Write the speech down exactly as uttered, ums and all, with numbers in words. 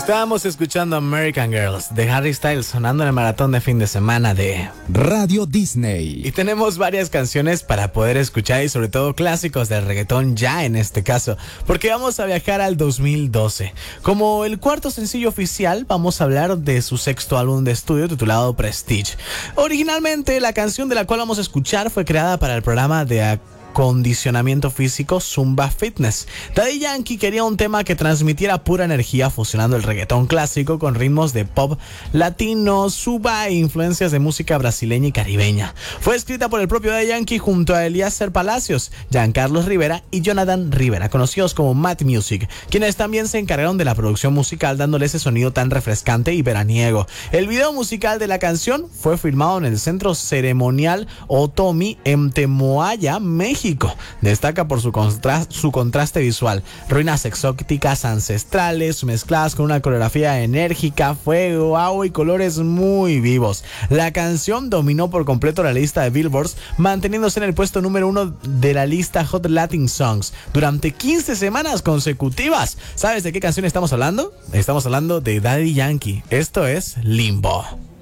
Estábamos escuchando American Girls de Harry Styles sonando en el maratón de fin de semana de Radio Disney. Y tenemos varias canciones para poder escuchar y sobre todo clásicos del reggaetón ya en este caso, porque vamos a viajar al dos mil doce. Como el cuarto sencillo oficial, vamos a hablar de su sexto álbum de estudio titulado Prestige. Originalmente, la canción de la cual vamos a escuchar fue creada para el programa de condicionamiento físico Zumba Fitness. Daddy Yankee quería un tema que transmitiera pura energía fusionando el reggaetón clásico con ritmos de pop latino, suba e influencias de música brasileña y caribeña. Fue escrita por el propio Daddy Yankee junto a Eliezer Palacios, Giancarlos Rivera y Jonathan Rivera, conocidos como Mad Music, quienes también se encargaron de la producción musical dándole ese sonido tan refrescante y veraniego. El video musical de la canción fue filmado en el Centro Ceremonial Otomi en Temoaya, México. Destaca por su, contra- su contraste visual, ruinas exóticas ancestrales mezcladas con una coreografía enérgica, fuego, agua y colores muy vivos. La canción dominó por completo la lista de Billboard, manteniéndose en el puesto número uno de la lista Hot Latin Songs durante quince semanas consecutivas. ¿Sabes de qué canción estamos hablando? Estamos hablando de Daddy Yankee. Esto es Limbo.